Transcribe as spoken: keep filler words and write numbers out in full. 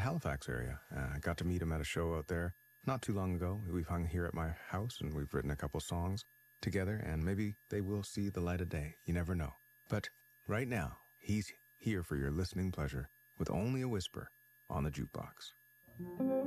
Halifax area. Uh, I got to meet him at a show out there not too long ago. We've hung here at my house, and we've written a couple songs together, and maybe they will see the light of day. You never know. But right now, he's here for your listening pleasure with Only a Whisper on the jukebox.